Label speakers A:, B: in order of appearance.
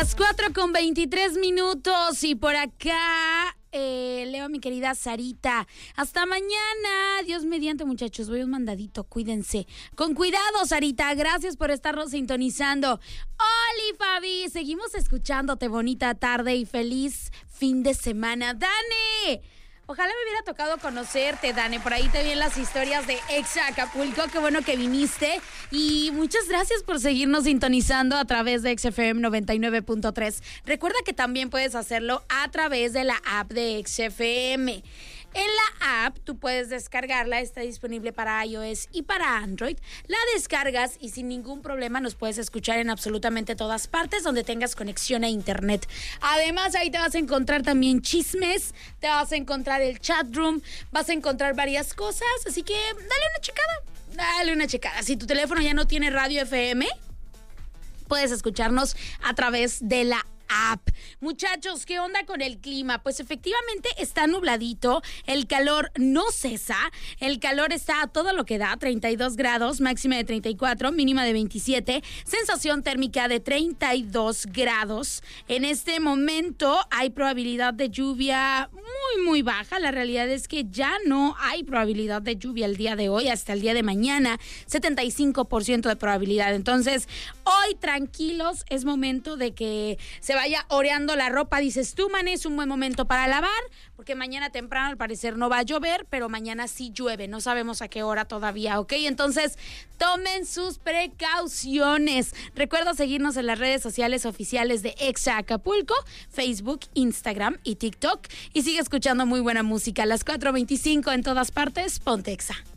A: las 4:23 y por acá leo a mi querida Sarita. Hasta mañana. Dios mediante, muchachos. Voy un mandadito. Cuídense. Con cuidado, Sarita. Gracias por estarnos sintonizando. Oli, Fabi. Seguimos escuchándote. Bonita tarde y feliz fin de semana. ¡Dani! Ojalá me hubiera tocado conocerte, Dani. Por ahí te vi en las historias de Exa Acapulco. Qué bueno que viniste. Y muchas gracias por seguirnos sintonizando a través de XFM 99.3. Recuerda que también puedes hacerlo a través de la app de XFM. En la app tú puedes descargarla, está disponible para iOS y para Android. La descargas y sin ningún problema nos puedes escuchar en absolutamente todas partes donde tengas conexión a internet. Además, ahí te vas a encontrar también chismes, te vas a encontrar el chat room, vas a encontrar varias cosas, así que dale una checada. Si tu teléfono ya no tiene radio FM, puedes escucharnos a través de la app. Muchachos, ¿qué onda con el clima? Pues efectivamente está nubladito, el calor no cesa, el calor está a todo lo que da, 32 grados, máxima de 34, mínima de 27, sensación térmica de 32 grados. En este momento hay probabilidad de lluvia muy baja. La realidad es que ya no hay probabilidad de lluvia el día de hoy hasta el día de mañana, 75% de probabilidad. Entonces, hoy tranquilos, es momento de que se vaya oreando la ropa. Dices tú, man, es un buen momento para lavar, porque mañana temprano al parecer no va a llover, pero mañana sí llueve, no sabemos a qué hora todavía, ¿ok? Entonces, tomen sus precauciones. Recuerda seguirnos en las redes sociales oficiales de Exa Acapulco, Facebook, Instagram y TikTok, y sigue escuchando muy buena música. A las 4:25 en todas partes, ponte Exa.